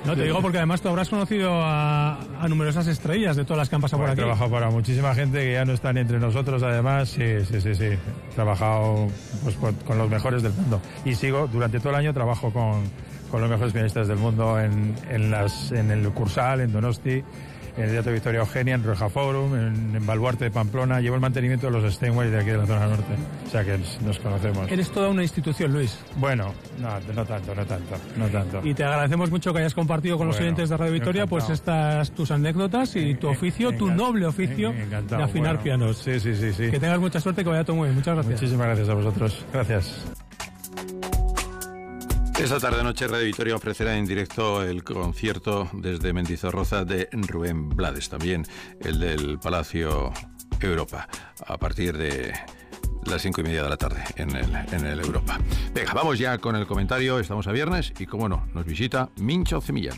No, te digo porque además tú habrás conocido a numerosas estrellas de todas las que han pasado por aquí. He trabajado para muchísima gente que ya no están entre nosotros, además, sí. He trabajado pues, con los mejores del mundo. Y sigo, durante todo el año trabajo con los mejores pianistas del mundo en el Cursal, en Donosti, en el Teatro Victoria Eugenia, en Roja Forum, en Baluarte de Pamplona. Llevo el mantenimiento de los Steinway de aquí de la zona norte. O sea que nos conocemos. Eres toda una institución, Luis. Bueno, no tanto. Y te agradecemos mucho que hayas compartido con los oyentes de Radio Victoria pues estas tus anécdotas y tu oficio, tu noble oficio de afinar pianos. Sí. Que tengas mucha suerte, que vaya todo muy bien. Muchas gracias. Muchísimas gracias a vosotros. Gracias. Esta tarde-noche Radio Victoria ofrecerá en directo el concierto desde Mendizorroza de Rubén Blades, también el del Palacio Europa, a partir de las 5:30 de la tarde en el Europa. Venga, vamos ya con el comentario. Estamos a viernes y, como no, nos visita Mincho Cemillán.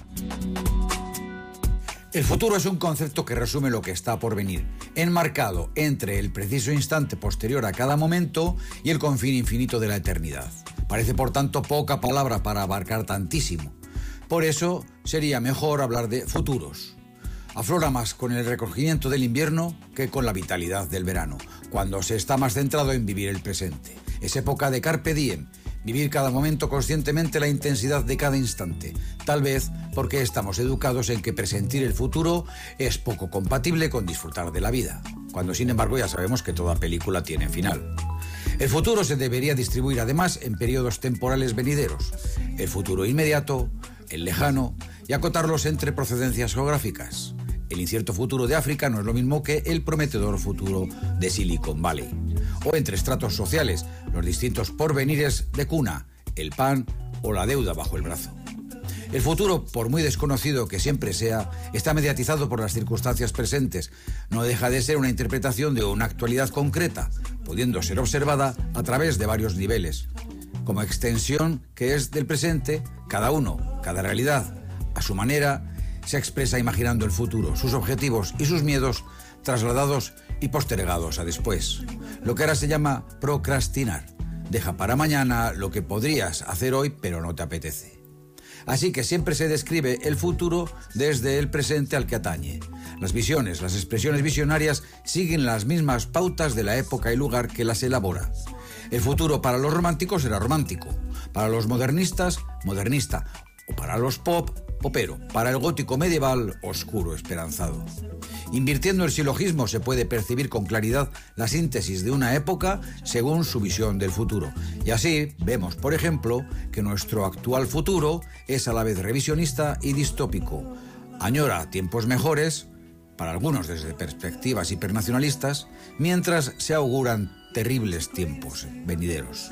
El futuro es un concepto que resume lo que está por venir, enmarcado entre el preciso instante posterior a cada momento y el confín infinito de la eternidad. Parece, por tanto, poca palabra para abarcar tantísimo. Por eso sería mejor hablar de futuros. Aflora más con el recogimiento del invierno que con la vitalidad del verano, cuando se está más centrado en vivir el presente. Es época de carpe diem, vivir cada momento conscientemente la intensidad de cada instante, tal vez porque estamos educados en que presentir el futuro es poco compatible con disfrutar de la vida, cuando sin embargo ya sabemos que toda película tiene final. El futuro se debería distribuir además en periodos temporales venideros, el futuro inmediato, el lejano, y acotarlos entre procedencias geográficas. El incierto futuro de África no es lo mismo que el prometedor futuro de Silicon Valley. O entre estratos sociales, los distintos porvenires de cuna, el pan o la deuda bajo el brazo. El futuro, por muy desconocido que siempre sea, está mediatizado por las circunstancias presentes. No deja de ser una interpretación de una actualidad concreta, pudiendo ser observada a través de varios niveles. Como extensión que es del presente, cada uno, cada realidad, a su manera, se expresa imaginando el futuro, sus objetivos y sus miedos trasladados y postergados a después. Lo que ahora se llama procrastinar. Deja para mañana lo que podrías hacer hoy pero no te apetece. Así que siempre se describe el futuro desde el presente al que atañe. Las visiones, las expresiones visionarias siguen las mismas pautas de la época y lugar que las elabora. El futuro para los románticos será romántico, para los modernistas, modernista, o para los popero, para el gótico medieval, oscuro, esperanzado. Invirtiendo el silogismo se puede percibir con claridad la síntesis de una época según su visión del futuro. Y así vemos, por ejemplo, que nuestro actual futuro es a la vez revisionista y distópico. Añora tiempos mejores, para algunos desde perspectivas hipernacionalistas, mientras se auguran terribles tiempos venideros.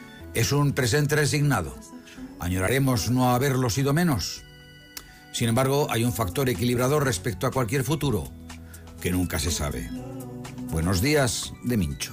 Es un presente resignado. ¿Añoraremos no haberlo sido menos? Sin embargo, hay un factor equilibrador respecto a cualquier futuro, que nunca se sabe. Buenos días, de Mincho.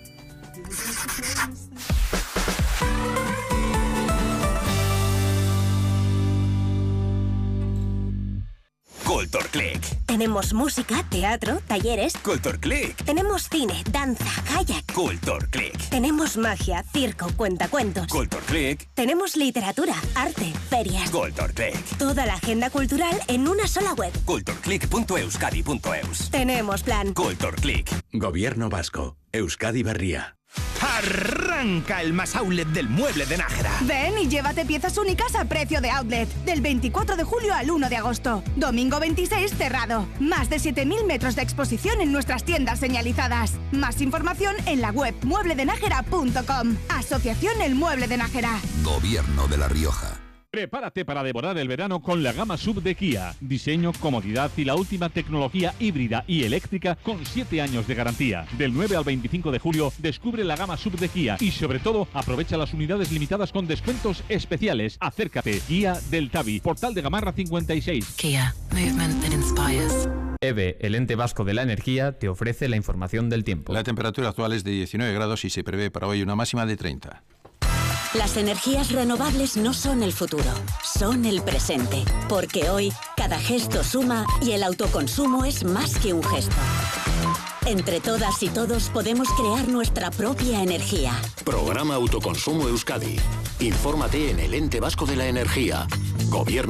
Culture Click. Tenemos música, teatro, talleres. Culture Click. Tenemos cine, danza, kayak. Culture Click. Tenemos magia, circo, cuentacuentos. Culture Click. Tenemos literatura, arte, ferias. Culture Click. Toda la agenda cultural en una sola web. cultureclick.euskadi.eus. Tenemos plan. Culture Click. Gobierno Vasco. Euskadi Berria. Arranca el más outlet del mueble de Nájera. Ven y llévate piezas únicas a precio de outlet. Del 24 de julio al 1 de agosto. Domingo 26 cerrado. Más de 7.000 metros de exposición en nuestras tiendas señalizadas. Más información en la web muebledenajera.com. Asociación El Mueble de Nájera. Gobierno de La Rioja. Prepárate para devorar el verano con la gama SUV de Kia. Diseño, comodidad y la última tecnología híbrida y eléctrica con 7 años de garantía. Del 9 al 25 de julio descubre la gama SUV de Kia y sobre todo aprovecha las unidades limitadas con descuentos especiales. Acércate. Kia del Tabi, Portal de Gamarra 56. Kia. Movement that inspires. EVE, el ente vasco de la energía, te ofrece la información del tiempo. La temperatura actual es de 19 grados y se prevé para hoy una máxima de 30. Las energías renovables no son el futuro, son el presente. Porque hoy, cada gesto suma y el autoconsumo es más que un gesto. Entre todas y todos podemos crear nuestra propia energía. Programa Autoconsumo Euskadi. Infórmate en el Ente Vasco de la Energía. Gobierno.